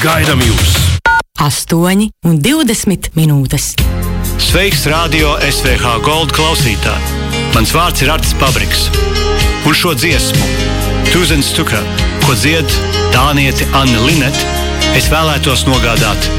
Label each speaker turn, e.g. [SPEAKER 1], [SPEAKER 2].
[SPEAKER 1] gaidām jūs!
[SPEAKER 2] 8:20 minūtes.
[SPEAKER 3] Sveiks, radio SVH Gold klausītāji! Mans vārds ir Artis Pabriks. Un šo dziesmu, Tūzens Tukā, ko dzied dāniete Anna Linete, es vēlētos nogādāt